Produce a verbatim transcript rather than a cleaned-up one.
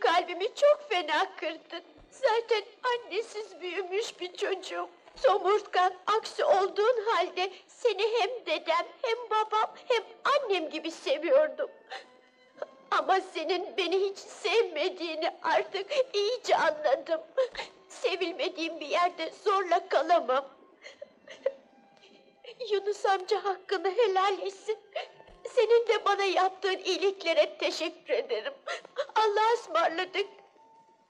kalbimi çok fena kırdın. Zaten annesiz büyümüş bir çocuğum. Somurtkan, aksi olduğun halde seni hem dedem, hem babam, hem annem gibi seviyordum. Ama senin beni hiç sevmediğini artık iyice anladım. Sevilmediğim bir yerde zorla kalamam. Yunus amca hakkını helal etsin. Senin de bana yaptığın iyiliklere teşekkür ederim. Allah'a ısmarladık.